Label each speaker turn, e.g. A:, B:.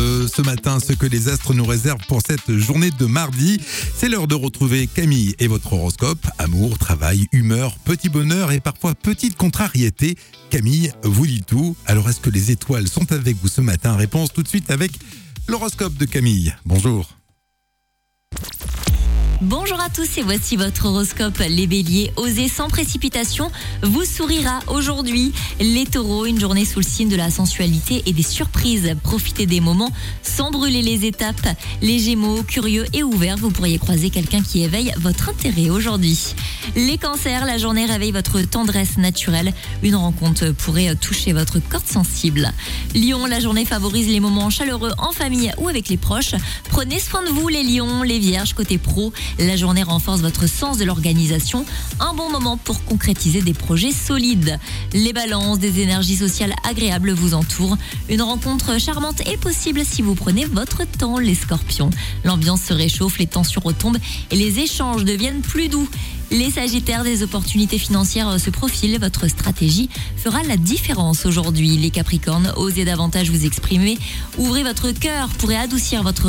A: ce matin ce que les astres nous réservent pour cette journée de mardi. C'est l'heure de retrouver Camille et votre horoscope. Amour, travail, humeur, petit bonheur et parfois petite contrariété. Camille vous dit tout. Alors est-ce que les étoiles sont avec vous ce matin? Réponse tout de suite avec l'horoscope de Camille. Bonjour.
B: Bonjour à tous et voici votre horoscope. Les béliers, osez sans précipitation, vous sourira aujourd'hui. Les taureaux, une journée sous le signe de la sensualité et des surprises. Profitez des moments sans brûler les étapes. Les gémeaux, curieux et ouverts, vous pourriez croiser quelqu'un qui éveille votre intérêt aujourd'hui. Les cancers, la journée réveille votre tendresse naturelle. Une rencontre pourrait toucher votre corde sensible. Lion, la journée favorise les moments chaleureux en famille ou avec les proches. Prenez soin de vous les lions, les vierges, côté pro. La journée renforce votre sens de l'organisation. Un bon moment pour concrétiser des projets solides. Les balances, des énergies sociales agréables vous entourent. Une rencontre charmante est possible si vous prenez votre temps, les scorpions. L'ambiance se réchauffe, les tensions retombent et les échanges deviennent plus doux. Les sagittaires, des opportunités financières se profilent. Votre stratégie fera la différence aujourd'hui. Les capricornes, osez davantage vous exprimer. Ouvrez votre cœur pour adoucir votre